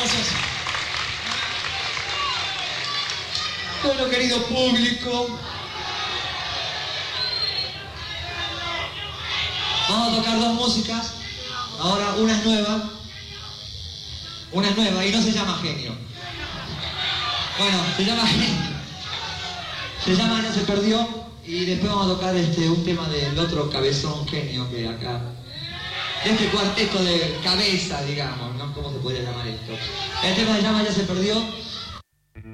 gracias. Bueno, querido público, vamos a tocar dos músicas. Ahora una es nueva y no se llama Genio. Bueno, se llama Genio. Se llama Ya se perdió y después vamos a tocar un tema del otro cabezón Genio que acá. Este cuarteto de cabeza, digamos, ¿no? ¿Cómo se podría llamar esto? El tema se llama Ya se perdió.